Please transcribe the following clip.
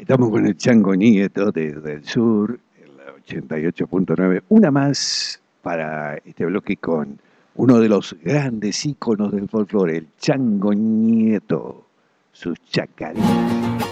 Estamos con el Chango Nieto desde el sur, en la 88.9. Una más para este bloque con uno de los grandes íconos del folclore, el Chango Nieto, sus chacareras.